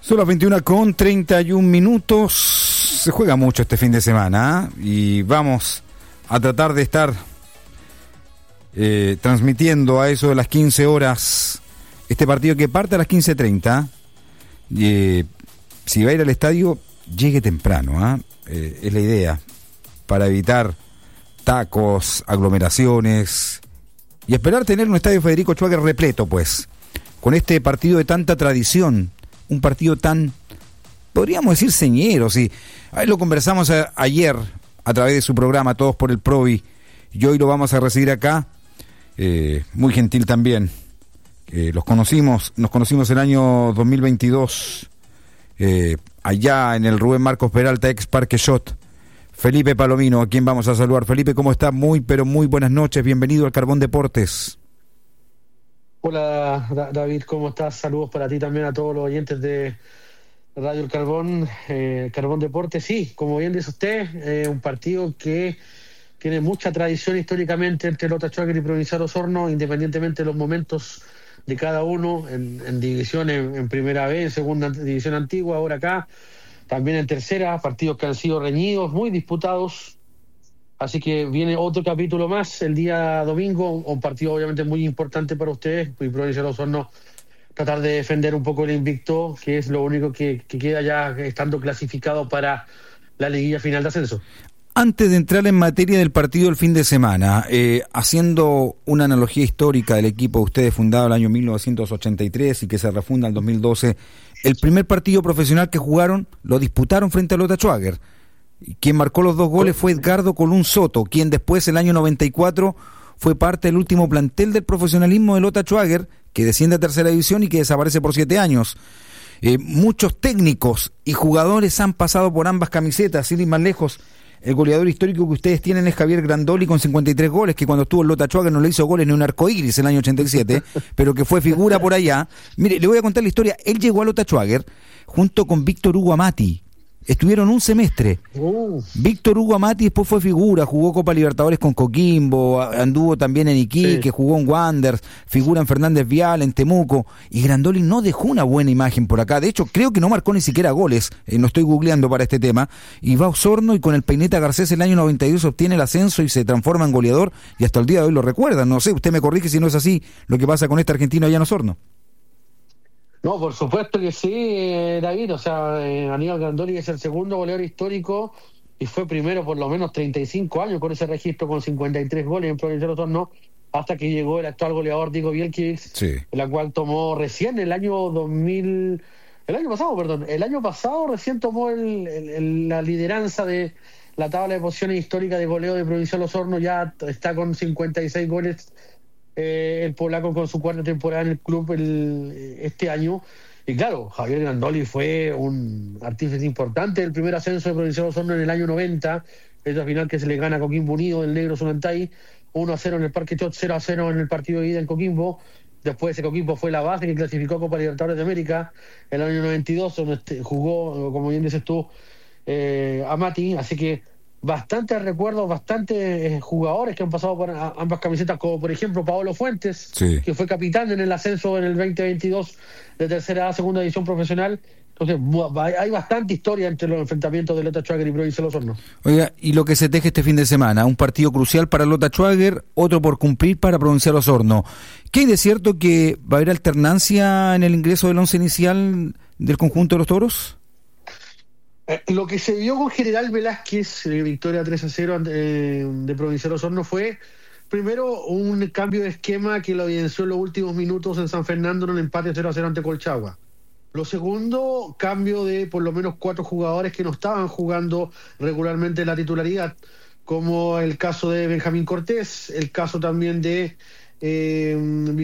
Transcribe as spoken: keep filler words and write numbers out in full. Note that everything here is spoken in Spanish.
Son las veintiuna con treinta y un minutos. Se juega mucho este fin de semana, ¿eh? Y vamos a tratar de estar eh, transmitiendo a eso de las quince horas este partido que parte a las quince treinta. Eh, si va a ir al estadio, llegue temprano, ¿eh? Eh, es la idea, para evitar tacos, aglomeraciones y esperar tener un estadio Federico Schwager repleto, pues, con este partido de tanta tradición, un partido tan, podríamos decir, señero, sí. Ahí lo conversamos a, ayer a través de su programa Todos por el Provi, y hoy lo vamos a recibir acá, eh, muy gentil también. Eh, los conocimos, nos conocimos el año dos mil veintidós, eh, allá en el Rubén Marcos Peralta, ex Parque Shot. Felipe Palomino, a quien vamos a saludar. Felipe, ¿cómo está? Muy, pero muy buenas noches. Bienvenido al Carbón Deportes. Hola, David, ¿cómo estás? Saludos para ti también, a todos los oyentes de Radio El Carbón, eh, Carbón Deportes. Sí, como bien dice usted, eh, un partido que tiene mucha tradición históricamente entre Lota Schwager y Provincial Osorno, independientemente de los momentos de cada uno, en, en división, en, en primera vez, en segunda división antigua, ahora acá, también en tercera, partidos que han sido reñidos, muy disputados. Así que viene otro capítulo más el día domingo, un partido obviamente muy importante para ustedes, y Provincial Osorno tratar de defender un poco el invicto, que es lo único que, que queda ya estando clasificado para la liguilla final de ascenso. Antes de entrar en materia del partido del fin de semana, eh, haciendo una analogía histórica del equipo de ustedes fundado el año mil novecientos ochenta y tres y que se refunda en dos mil doce, el primer partido profesional que jugaron lo disputaron frente a Lota Schwager. Quien marcó los dos goles fue Edgardo Colún Soto, quien después, el año noventa y cuatro, fue parte del último plantel del profesionalismo de Lota Schwager, que desciende a tercera división y que desaparece por siete años. Eh, muchos técnicos y jugadores han pasado por ambas camisetas, sin ir más lejos. El goleador histórico que ustedes tienen es Javier Grandoli con cincuenta y tres goles, que cuando estuvo en Lota Schwager no le hizo goles ni un arcoíris en el año ochenta y siete, pero que fue figura por allá. Mire, le voy a contar la historia. Él llegó a Lota Schwager junto con Víctor Hugo Amati. Estuvieron un semestre. Uh. Víctor Hugo Amati después fue figura, jugó Copa Libertadores con Coquimbo, anduvo también en Iquique, sí. Jugó en Wanderers, figura en Fernández Vial, en Temuco, y Grandoli no dejó una buena imagen por acá. De hecho, creo que no marcó ni siquiera goles, eh, no estoy googleando para este tema, y va a Osorno y con el Peineta Garcés el año noventa y dos obtiene el ascenso y se transforma en goleador, y hasta el día de hoy lo recuerdan. No sé, usted me corrige si no es así lo que pasa con este argentino allá en Osorno. No, por supuesto que sí, eh, David. O sea, eh, Aníbal Grandoli es el segundo goleador histórico y fue primero por lo menos treinta y cinco años con ese registro, con cincuenta y tres goles en Provincial Osorno, hasta que llegó el actual goleador Diego Bielkiewicz, sí. La cual tomó recién el año dos mil, el año pasado, perdón, el año pasado recién tomó el, el, el, la lideranza de la tabla de posiciones histórica de goleo de Provincial Osorno. Ya está con cincuenta y seis goles. Eh, el polaco con su cuarta temporada en el club el, este año. Y claro, Javier Grandoli fue un artífice importante del primer ascenso de Provincial Osorno en el año noventa, esa final que se le gana a Coquimbo Unido del Negro Zulantay, uno a cero en el Parque Chot, cero a cero en el partido de ida en Coquimbo. Después ese Coquimbo fue la base que clasificó a Copa Libertadores de América el año noventa y dos, donde jugó, como bien dices tú, eh, Amati. Así que bastantes recuerdos, bastantes eh, jugadores que han pasado por a, ambas camisetas, como por ejemplo Paolo Fuentes, sí. Que fue capitán en el ascenso en el veinte veintidós de tercera a segunda división profesional. Entonces hay bastante historia entre los enfrentamientos de Lota Schwager y Provincial Osorno. Oiga, y lo que se teje este fin de semana, un partido crucial para Lota Schwager, otro por cumplir para Provincial Osorno. ¿Qué hay de cierto que va a haber alternancia en el ingreso del once inicial del conjunto de los toros? Eh, lo que se vio con General Velázquez, eh, victoria tres a cero eh, de Provincial Osorno, fue primero un cambio de esquema que lo evidenció en los últimos minutos en San Fernando en un empate cero a cero ante Colchagua. Lo segundo, cambio de por lo menos cuatro jugadores que no estaban jugando regularmente en la titularidad, como el caso de Benjamín Cortés, el caso también de eh,